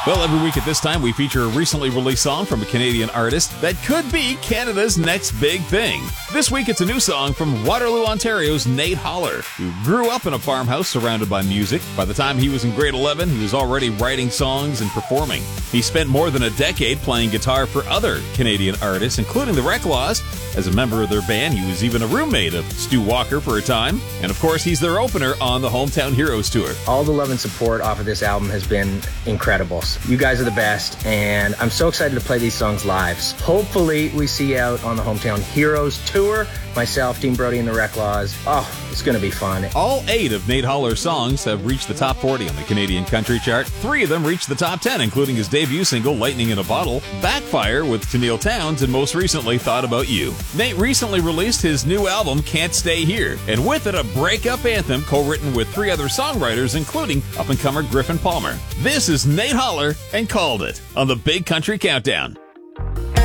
Well, every week at this time, we feature a recently released song from a Canadian artist that could be Canada's next big thing. This week, it's a new song from Waterloo, Ontario's Nate Holler, who grew up in a farmhouse surrounded by music. By the time he was in grade 11, he was already writing songs and performing. He spent more than a decade playing guitar for other Canadian artists, including the Reclaws. As a member of their band, he was even a roommate of Stu Walker for a time. And of course, he's their opener on the Hometown Heroes tour. All the love and support off of this album has been incredible. You guys are the best, and I'm so excited to play these songs live. Hopefully, we see you out on the Hometown Heroes tour. Myself, Dean Brody, and the Reclaws. Oh, it's going to be fun. All 8 of Nate Holler's songs have reached the top 40 on the Canadian country chart. 3 of them reached the top 10, including his debut single, Lightning in a Bottle, Backfire with Tenille Townes, and most recently, Thought About You. Nate recently released his new album, Can't Stay Here, and with it, a breakup anthem co-written with 3 other songwriters, including up-and-comer Griffin Palmer. This is Nate Holler and Called It on the Big Country Countdown.